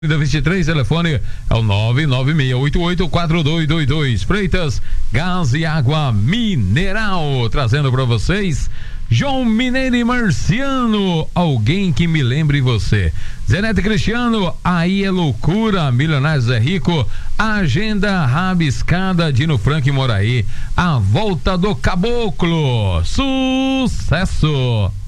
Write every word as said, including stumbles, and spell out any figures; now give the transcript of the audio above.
vinte e três, telefone é o nove nove seis oito oito quatro dois dois dois. Freitas, gás e água mineral, trazendo para vocês João Mineiro e Marciano, alguém que me lembre você. Zenete Cristiano, aí é loucura, Milionários é Rico, Agenda Rabiscada, Dino Franco e Moraí, A Volta do Caboclo, sucesso!